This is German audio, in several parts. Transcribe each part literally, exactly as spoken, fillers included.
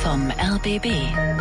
vom R B B.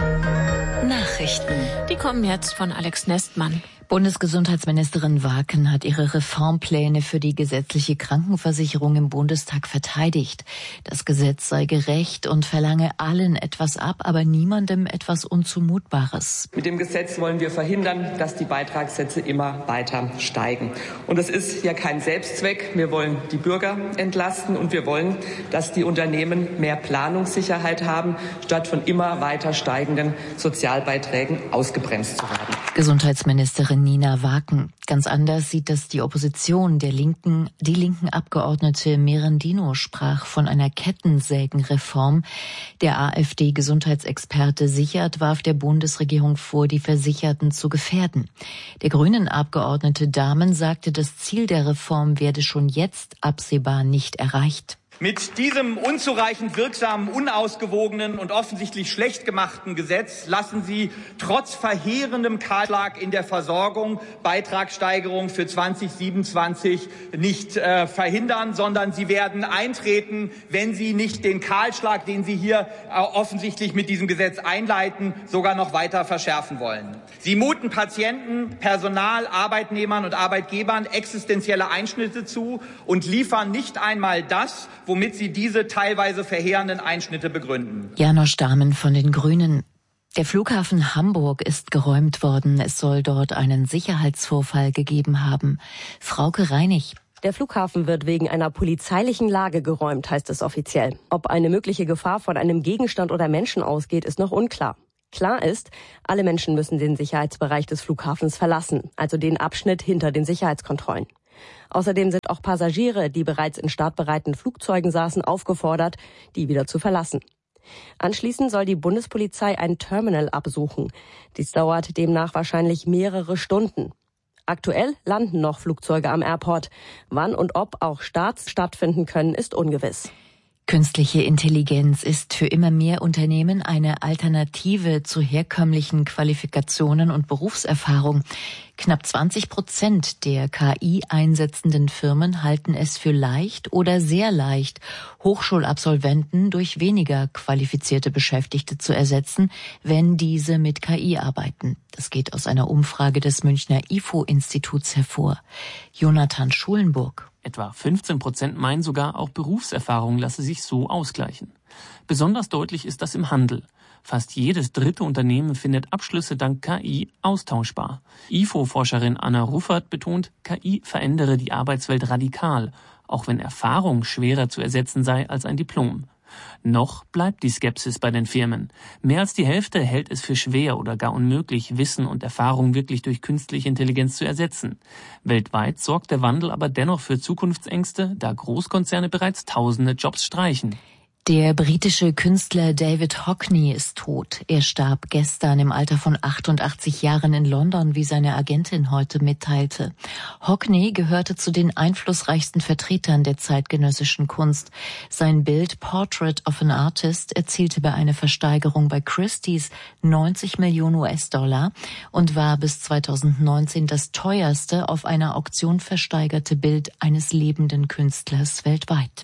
Nachrichten. Die kommen jetzt von Alex Nestmann. Bundesgesundheitsministerin Waken hat ihre Reformpläne für die gesetzliche Krankenversicherung im Bundestag verteidigt. Das Gesetz sei gerecht und verlange allen etwas ab, aber niemandem etwas Unzumutbares. Mit dem Gesetz wollen wir verhindern, dass die Beitragssätze immer weiter steigen. Und es ist ja kein Selbstzweck. Wir wollen die Bürger entlasten und wir wollen, dass die Unternehmen mehr Planungssicherheit haben, statt von immer weiter steigenden Sozialbeiträgen ausgebremst zu werden. Gesundheitsministerin Nina Waken. Ganz anders sieht das die Opposition. Der Linken, die linken Abgeordnete Merendino sprach von einer Kettensägenreform. Der AfD-Gesundheitsexperte Sichert warf der Bundesregierung vor, die Versicherten zu gefährden. Der grünen Abgeordnete Dahmen sagte, das Ziel der Reform werde schon jetzt absehbar nicht erreicht. Mit diesem unzureichend wirksamen, unausgewogenen und offensichtlich schlecht gemachten Gesetz lassen Sie trotz verheerendem Kahlschlag in der Versorgung Beitragssteigerung für zwanzig siebenundzwanzig nicht äh, verhindern, sondern sie werden eintreten, wenn Sie nicht den Kahlschlag, den Sie hier äh, offensichtlich mit diesem Gesetz einleiten, sogar noch weiter verschärfen wollen. Sie muten Patienten, Personal, Arbeitnehmern und Arbeitgebern existenzielle Einschnitte zu und liefern nicht einmal das, womit sie diese teilweise verheerenden Einschnitte begründen. Janosch Dahmen von den Grünen. Der Flughafen Hamburg ist geräumt worden. Es soll dort einen Sicherheitsvorfall gegeben haben. Frauke Reinig. Der Flughafen wird wegen einer polizeilichen Lage geräumt, heißt es offiziell. Ob eine mögliche Gefahr von einem Gegenstand oder Menschen ausgeht, ist noch unklar. Klar ist, alle Menschen müssen den Sicherheitsbereich des Flughafens verlassen, also den Abschnitt hinter den Sicherheitskontrollen. Außerdem sind auch Passagiere, die bereits in startbereiten Flugzeugen saßen, aufgefordert, die wieder zu verlassen. Anschließend soll die Bundespolizei ein Terminal absuchen. Dies dauert demnach wahrscheinlich mehrere Stunden. Aktuell landen noch Flugzeuge am Airport. Wann und ob auch Starts stattfinden können, ist ungewiss. Künstliche Intelligenz ist für immer mehr Unternehmen eine Alternative zu herkömmlichen Qualifikationen und Berufserfahrung. Knapp zwanzig Prozent der K I einsetzenden Firmen halten es für leicht oder sehr leicht, Hochschulabsolventen durch weniger qualifizierte Beschäftigte zu ersetzen, wenn diese mit K I arbeiten. Das geht aus einer Umfrage des Münchner I F O-Instituts hervor. Jonathan Schulenburg. Etwa fünfzehn Prozent meinen sogar, auch Berufserfahrung lasse sich so ausgleichen. Besonders deutlich ist das im Handel. Fast jedes dritte Unternehmen findet Abschlüsse dank K I austauschbar. I F O-Forscherin Anna Ruffert betont, K I verändere die Arbeitswelt radikal, auch wenn Erfahrung schwerer zu ersetzen sei als ein Diplom. Noch bleibt die Skepsis bei den Firmen. Mehr als die Hälfte hält es für schwer oder gar unmöglich, Wissen und Erfahrung wirklich durch künstliche Intelligenz zu ersetzen. Weltweit sorgt der Wandel aber dennoch für Zukunftsängste, da Großkonzerne bereits tausende Jobs streichen. Der britische Künstler David Hockney ist tot. Er starb gestern im Alter von achtundachtzig Jahren in London, wie seine Agentin heute mitteilte. Hockney gehörte zu den einflussreichsten Vertretern der zeitgenössischen Kunst. Sein Bild Portrait of an Artist erzielte bei einer Versteigerung bei Christie's neunzig Millionen U S-Dollar und war bis zweitausendneunzehn das teuerste auf einer Auktion versteigerte Bild eines lebenden Künstlers weltweit.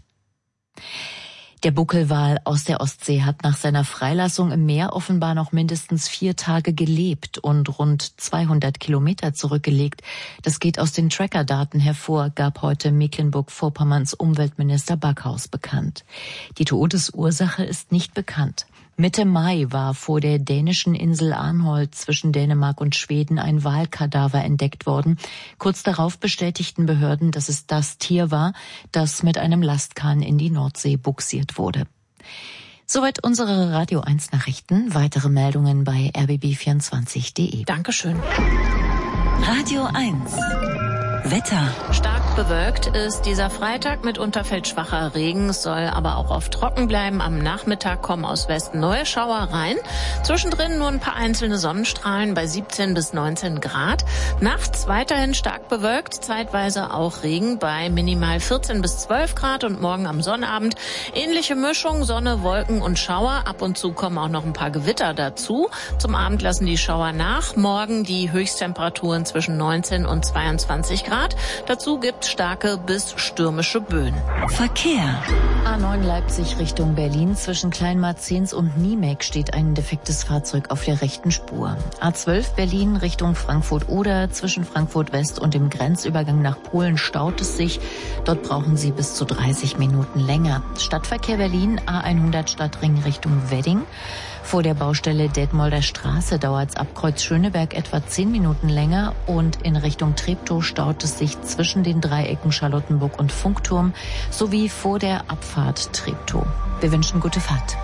Der Buckelwal aus der Ostsee hat nach seiner Freilassung im Meer offenbar noch mindestens vier Tage gelebt und rund zweihundert Kilometer zurückgelegt. Das geht aus den Tracker-Daten hervor, gab heute Mecklenburg-Vorpommerns Umweltminister Backhaus bekannt. Die Todesursache ist nicht bekannt. Mitte Mai war vor der dänischen Insel Arnholt zwischen Dänemark und Schweden ein Walkadaver entdeckt worden. Kurz darauf bestätigten Behörden, dass es das Tier war, das mit einem Lastkahn in die Nordsee bugsiert wurde. Soweit unsere Radio eins Nachrichten. Weitere Meldungen bei r b b vierundzwanzig punkt d e. Dankeschön. Radio eins. Wetter. Stark bewölkt ist dieser Freitag, mitunter fällt schwacher Regen, es soll aber auch oft trocken bleiben. Am Nachmittag kommen aus Westen neue Schauer rein. Zwischendrin nur ein paar einzelne Sonnenstrahlen bei siebzehn bis neunzehn Grad. Nachts weiterhin stark bewölkt, zeitweise auch Regen bei minimal vierzehn bis zwölf Grad und morgen am Sonnabend ähnliche Mischung, Sonne, Wolken und Schauer. Ab und zu kommen auch noch ein paar Gewitter dazu. Zum Abend lassen die Schauer nach. Morgen die Höchsttemperaturen zwischen neunzehn und zweiundzwanzig Grad. Grad. Dazu gibt's starke bis stürmische Böen. Verkehr. A neun Leipzig Richtung Berlin. Zwischen Kleinmarzens und Niemek steht ein defektes Fahrzeug auf der rechten Spur. A zwölf Berlin Richtung Frankfurt-Oder. Zwischen Frankfurt West und dem Grenzübergang nach Polen staut es sich. Dort brauchen Sie bis zu dreißig Minuten länger. Stadtverkehr Berlin A hundert Stadtring Richtung Wedding. Vor der Baustelle Detmolder Straße dauert es ab Kreuz Schöneberg etwa zehn Minuten länger und in Richtung Treptow staut es sich zwischen den Dreiecken Charlottenburg und Funkturm sowie vor der Abfahrt Treptow. Wir wünschen gute Fahrt.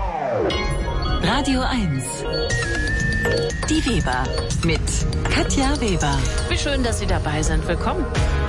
Radio eins. Die Weber mit Katja Weber. Wie schön, dass Sie dabei sind. Willkommen.